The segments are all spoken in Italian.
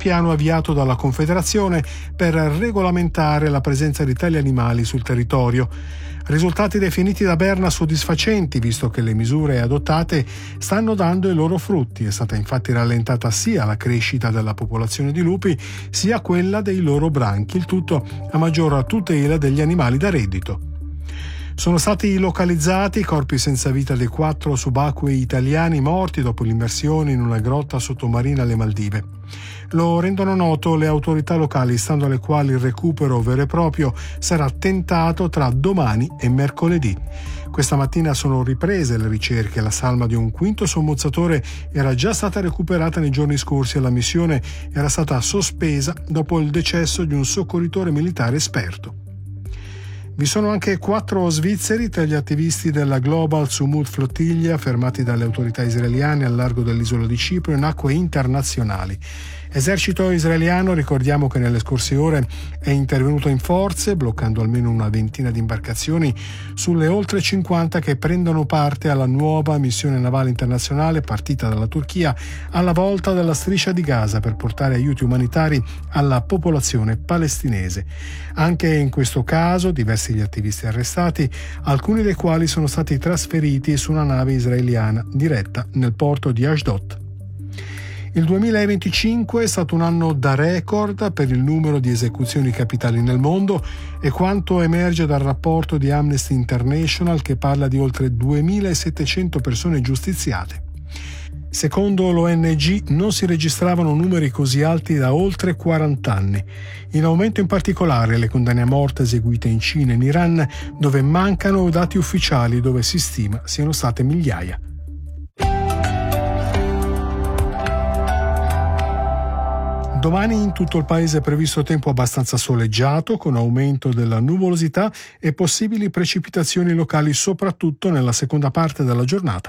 piano avviato dalla Confederazione per regolamentare la presenza di tali animali sul territorio. Risultati definiti da Berna soddisfacenti, visto che le misure adottate stanno dando i loro frutti. È stata infatti rallentata sia la crescita della popolazione di lupi sia quella dei loro branchi, il tutto a maggior tutela degli animali da reddito. Sono stati localizzati i corpi senza vita dei 4 subacquei italiani morti dopo l'immersione in una grotta sottomarina alle Maldive. Lo rendono noto le autorità locali, stando alle quali il recupero vero e proprio sarà tentato tra domani e mercoledì. Questa mattina sono riprese le ricerche. La salma di un quinto sommozzatore era già stata recuperata nei giorni scorsi e la missione era stata sospesa dopo il decesso di un soccorritore militare esperto. Vi sono anche 4 svizzeri tra gli attivisti della Global Sumud Flottiglia fermati dalle autorità israeliane al largo dell'isola di Cipro in acque internazionali. Esercito israeliano, ricordiamo che nelle scorse ore è intervenuto in forze, bloccando almeno una ventina di imbarcazioni sulle oltre 50 che prendono parte alla nuova missione navale internazionale partita dalla Turchia alla volta della striscia di Gaza per portare aiuti umanitari alla popolazione palestinese. Anche in questo caso diversi gli attivisti arrestati, alcuni dei quali sono stati trasferiti su una nave israeliana diretta nel porto di Ashdod. Il 2025 è stato un anno da record per il numero di esecuzioni capitali nel mondo e quanto emerge dal rapporto di Amnesty International che parla di oltre 2.700 persone giustiziate. Secondo l'ONG non si registravano numeri così alti da oltre 40 anni. In aumento in particolare le condanne a morte eseguite in Cina e in Iran, dove mancano dati ufficiali dove si stima siano state migliaia. Domani in tutto il paese è previsto tempo abbastanza soleggiato, con aumento della nuvolosità e possibili precipitazioni locali soprattutto nella seconda parte della giornata.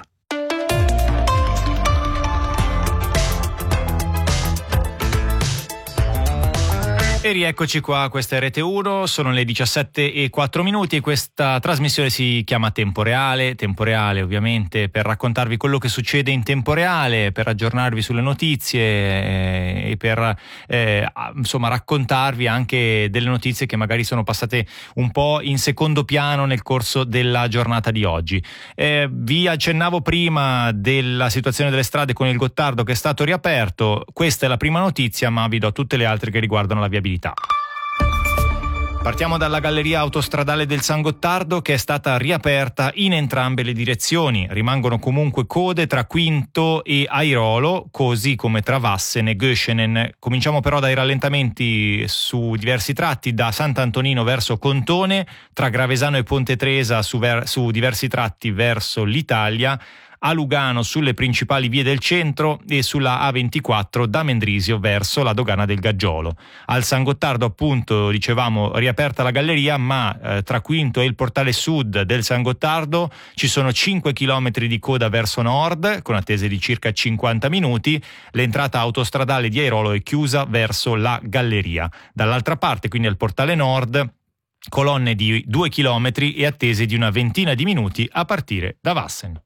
E rieccoci qua, questa è Rete 1, sono le 17:04. Questa trasmissione si chiama Tempo Reale ovviamente per raccontarvi quello che succede in tempo reale, per aggiornarvi sulle notizie e per insomma raccontarvi anche delle notizie che magari sono passate un po' in secondo piano nel corso della giornata di oggi. Vi accennavo prima della situazione delle strade con il Gottardo che è stato riaperto, questa è la prima notizia, ma vi do tutte le altre che riguardano la viabilità. Partiamo dalla galleria autostradale del San Gottardo che è stata riaperta in entrambe le direzioni. Rimangono comunque code tra Quinto e Airolo, così come tra Vassen e Göschenen. Cominciamo però dai rallentamenti su diversi tratti, da Sant'Antonino verso Contone, tra Gravesano e Ponte Tresa su diversi tratti verso l'Italia, a Lugano sulle principali vie del centro e sulla A24 da Mendrisio verso la dogana del Gaggiolo. Al San Gottardo, appunto, dicevamo, riaperta la galleria, ma tra Quinto e il portale sud del San Gottardo ci sono 5 chilometri di coda verso nord, con attese di circa 50 minuti. L'entrata autostradale di Airolo è chiusa verso la galleria. Dall'altra parte, quindi al portale nord, colonne di 2 chilometri e attese di una ventina di minuti a partire da Vassen.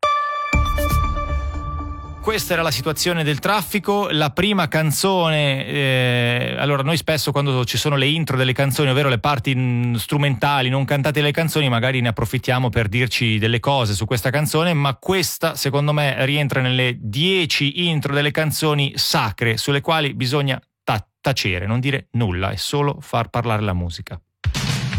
Questa era la situazione del traffico. La prima canzone, allora noi spesso quando ci sono le intro delle canzoni, ovvero le parti strumentali non cantate delle canzoni, magari ne approfittiamo per dirci delle cose su questa canzone, ma questa secondo me rientra nelle 10 intro delle canzoni sacre sulle quali bisogna tacere, non dire nulla e solo far parlare la musica.